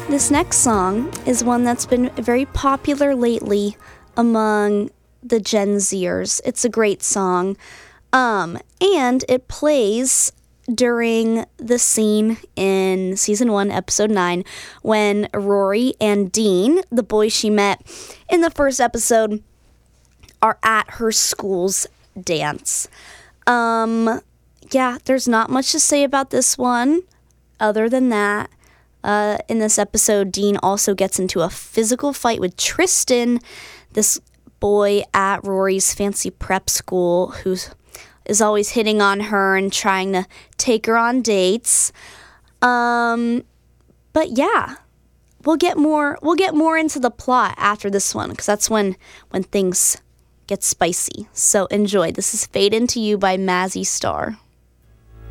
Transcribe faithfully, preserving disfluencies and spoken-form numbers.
This next song is one that's been very popular lately among the Gen Zers. It's a great song. Um, and it plays during the scene in season one, episode nine, when Rory and Dean, the boy she met in the first episode, are at her school's dance. Um, yeah, there's not much to say about this one other than that. Uh, in this episode, Dean also gets into a physical fight with Tristan, this boy at Rory's fancy prep school who's is always hitting on her and trying to take her on dates. Um, but yeah, we'll get more we'll get more into the plot after this one, because that's when when things get spicy. So enjoy. This is Fade Into You by Mazzy Star.